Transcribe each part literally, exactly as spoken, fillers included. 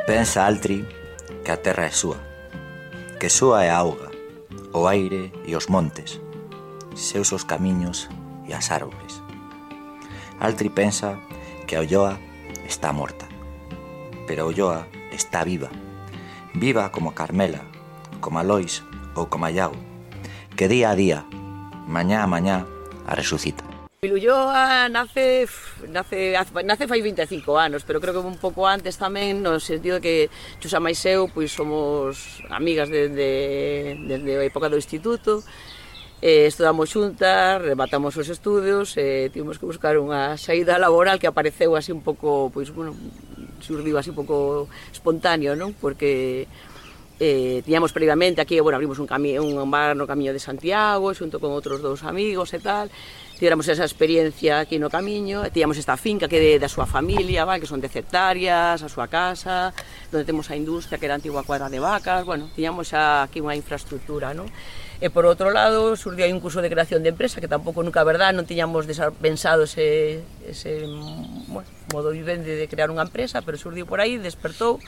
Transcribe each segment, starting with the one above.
Pensa Altri que a terra é súa, que súa é a auga, o aire e os montes, seus os camiños e as árbores. Altri pensa que a Ulloa está morta, pero a Ulloa está viva, viva como Carmela, como a Lois ou como a Iago, que día a día, mañá a mañá, a resucita. Ulloa nace, nace, nace fai vinte e cinco anos, pero creo que un pouco antes tamén, no sentido de que Chusa máis eu pois, somos amigas desde, desde a época do instituto, eh, estudamos xuntas, rematamos os estudios, eh, tivemos que buscar unha saída laboral que apareceu así un pouco, pois, bueno, surdiu así un pouco espontáneo, non? Porque eh, tiñamos previamente aquí, bueno, abrimos un, cami un bar no Camiño de Santiago, xunto con outros dous amigos e tal. Tivéramos esa experiencia aquí no Camiño, tiñamos esta finca que é de, da súa familia, vale, que son dez hectáreas, a súa casa, onde temos a industria que era a antigua cuadra de vacas, bueno, tiñamos xa aquí unha infraestructura, non? E por outro lado, surdiu aí un curso de creación de empresa, que tampouco nunca, a verdad, non tiñamos pensado ese, ese bueno, modo vivende de crear unha empresa, pero surdiu por aí, despertou.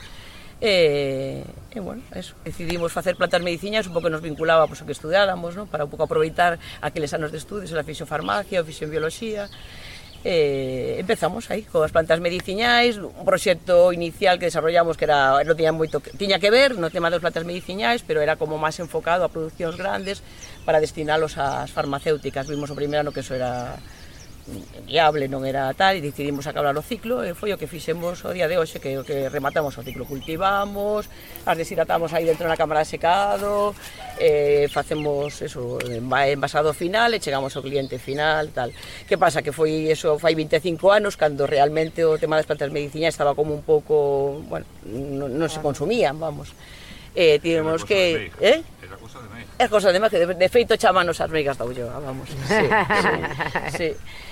E, e bueno, eso, decidimos facer plantas mediciñas, un pouco nos vinculaba pois, a que estudáramos, ¿no? Para un pouco aproveitar aqueles anos de estudios, a fixofarmacia, a fixiobioloxía. E empezamos aí, coas plantas mediciñais, un proxecto inicial que desarrollamos que era, non tiña moito, tiña que ver no tema das plantas mediciñais, pero era como máis enfocado a producións grandes para destinalos ás farmacéuticas. Vimos o primeiro ano que eso era viable, non era tal, e decidimos acabar o ciclo, e foi o que fixemos o día de hoxe, que o que rematamos o ciclo, cultivamos, as deshidratamos aí dentro na cámara de secado, eh, facemos eso, envasado final e chegamos ao cliente final, tal. Que pasa? Que foi eso, fai vinte e cinco anos, cando realmente o tema das plantas mediciñas estaba como un pouco, bueno, non, non se consumían, vamos. Eh, tivemos que... Eh? Era cosa de máis. É cosa de máis, que de, de feito chamanos as meigas da Ulloa, vamos. Sí, sí, sí.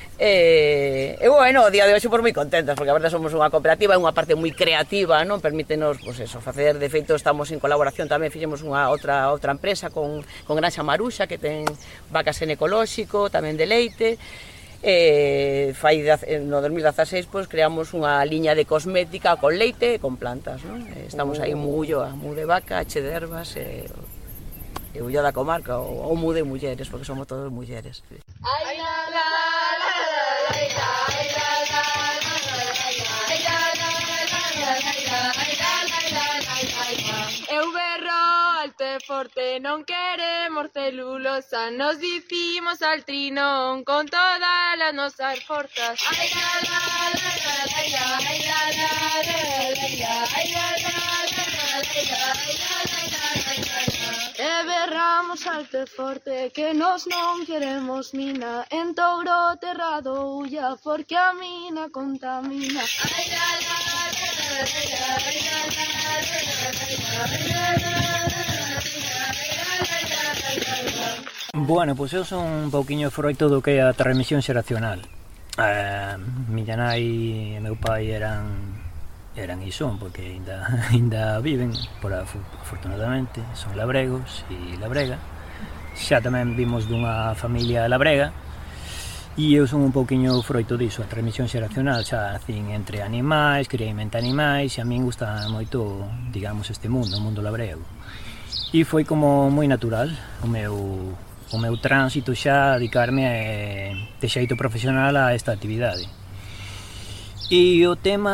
E, e bueno, o día de hoxe por moi contentas, porque a verdade somos unha cooperativa, é unha parte moi creativa, non? Permítenos, pois eso, facer, de feito estamos en colaboración tamén, fixemos unha outra outra empresa con, con Granxa Maruxa, que ten vacas en ecolóxico, tamén de leite. E fai no dos mil dezaseis pois, creamos unha liña de cosmética con leite e con plantas, non? Estamos aí en Ulloa, mu de vaca, che de ervas e, e Ulloa da comarca, ou, ou mu de mulleres, porque somos todos mulleres. Ai, la, la, la. Eu berro alto e forte, non queremos celulosa, nos dicimos altrinón con todas as nosas forzas. Ai la la la la la, ai la la la la, ai la la la la, ai la la la la. E berramos alto e forte que nos non queremos mina, en Touro terrado Ulla, porque a mina contamina. Ai la la la la, ai la la la la. Bueno, pois eu son un pouquiño froito do que é a transmisión xeracional. Eh, miña nai e meu pai eran eran e son, porque ainda, ainda viven, por afortunadamente, son labregos e labrega. Xa tamén vimos dunha familia labrega, e eu son un pouquiño froito diso, a transmisión xeracional, xa assim, entre animais, criamento animais, e a min gusta moito, digamos, este mundo, o mundo labrego. E foi como moi natural o meu, o meu tránsito xa a dedicarme a, de xeito profesional a esta actividade. E o tema